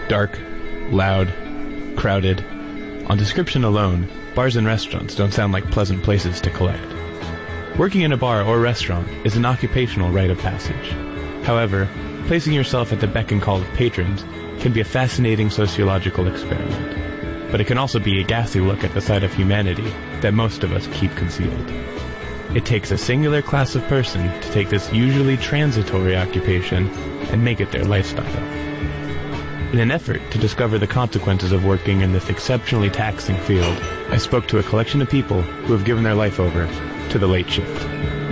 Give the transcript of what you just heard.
Dark, loud, crowded. On description alone, bars and restaurants don't sound like pleasant places to collect. Working in a bar or restaurant is an occupational rite of passage. However, placing yourself at the beck and call of patrons can be a fascinating sociological experiment. But it can also be a ghastly look at the side of humanity that most of us keep concealed. It takes a singular class of person to take this usually transitory occupation and make it their lifestyle. In an effort to discover the consequences of working in this exceptionally taxing field, I spoke to a collection of people who have given their life over to the late shift.